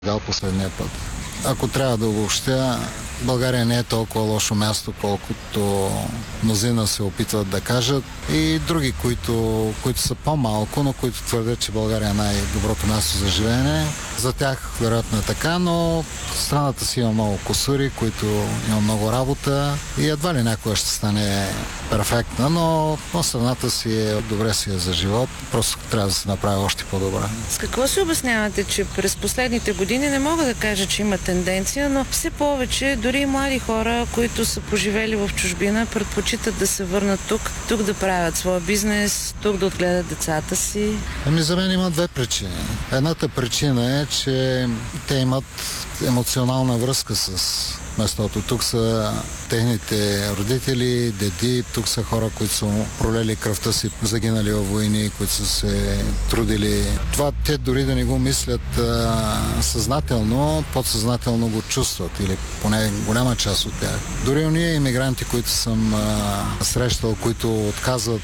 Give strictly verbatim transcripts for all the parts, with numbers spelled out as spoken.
Гал последния път. Ако трябва да обобщя, България не е толкова лошо място, колкото мнозина се опитват да кажат, и други, които, които са по-малко, но които твърдят, че България е най-доброто място за живеене. За тях вероятно е така, но страната си има много кусури, които има много работа и едва ли някога ще стане перфектна, но, но страната си е добре си е за живот. Просто трябва да се направи още по-добра. С какво се обяснявате, че през последните години, не мога да кажа, че има тенденция, но все повече дори млади хора, които са поживели в чужбина, предпочитат да се върнат тук, тук да правят своя бизнес, тук да отгледат децата си? Ами за мен има две причини. Едната причина е, че те имат емоционална връзка с местото. Тук са техните родители, деди, тук са хора, които са пролели кръвта си, загинали във войни, които са се трудили. Това те дори да не го мислят а, съзнателно, подсъзнателно го чувстват, или поне голяма част от тях. Дори уния имигранти, които съм а, срещал, които отказват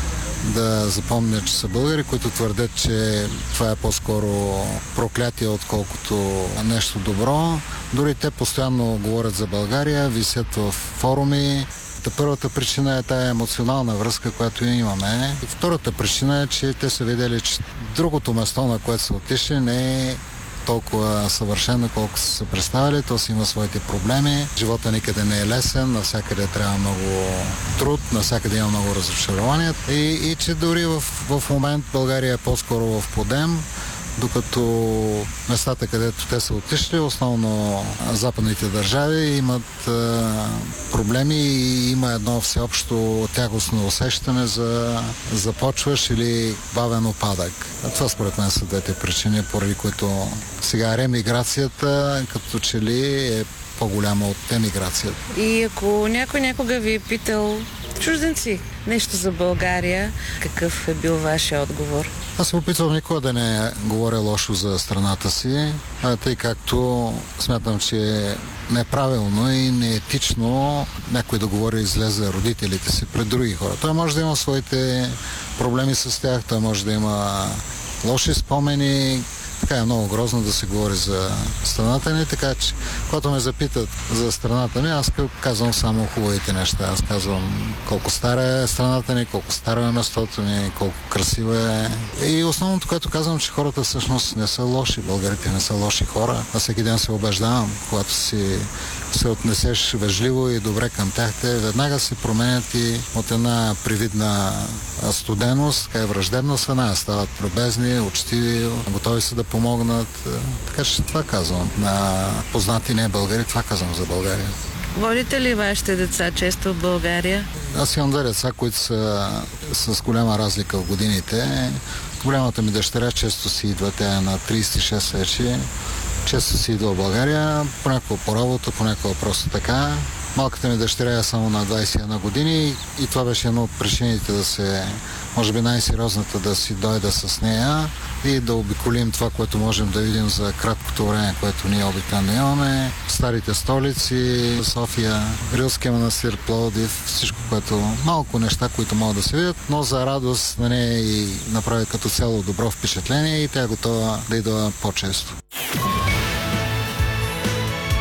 да запомнят, че са българи, които твърдят, че това е по-скоро проклятие, отколкото нещо добро. Дори те постоянно говорят за България, висят в форуми. Та първата причина е тая емоционална връзка, която имаме. И втората причина е, че те са видели, че другото место, на което са отишли, не е толкова съвършено, колко са се представили. То си има своите проблеми. Живота никъде не е лесен, навсякъде трябва много труд, навсякъде има много разочарования. И, и че дори в, в момент България е по-скоро в подем, докато местата, където те са отишли, основно западните държави, имат а, проблеми и има едно всеобщо тягостно усещане за започваш или бавен опадък. А това според мен са двете причини, поради които сега ремиграцията като че ли е по-голяма от емиграцията. И ако някой някога ви е питал, чужденци, нещо за България, какъв е бил вашия отговор? Аз се опитвам никога да не говоря лошо за страната си, тъй както смятам, че е неправилно и неетично някой да говори зле за родителите си пред други хора. Той може да има своите проблеми с тях, той може да има лоши спомени. Така е много грозно да се говори за страната ни, така че когато ме запитат за страната ни, аз казвам само хубавите неща. Аз казвам колко стара е страната ни, колко стара е местото ни, колко красива е. И основното, което казвам, че хората всъщност не са лоши. Българите не са лоши хора. Аз всеки ден се убеждавам, когато си се отнесеш вежливо и добре към тях, те веднага се променят и от една привидна студеност, така и враждебна страна, стават любезни, учтиви, готови са да помогнат. Така че това казвам. На познати не българи, това казвам за България. Водите ли вашите деца често в България? Аз имам две деца, които са с голяма разлика в годините. Голямата ми дъщеря често си идва, тя е на трийсет и шест вече. Често си идва в България, понякога по работа, понякога просто така. Малката ми дъщеря е само на двайсет и една години и това беше едно от причините да се, може би най-сериозната, да си дойда с нея и да обиколим това, което можем да видим за краткото време, което ние обикновено имаме. Старите столици, София, Рилския манастир, Пловдив, всичко, което малко неща, които могат да се видят, но за радост на нея и направи като цяло добро впечатление и тя е готова да идва по-често.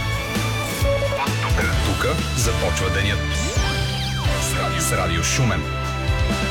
Тук започва денят с Радио Шумен.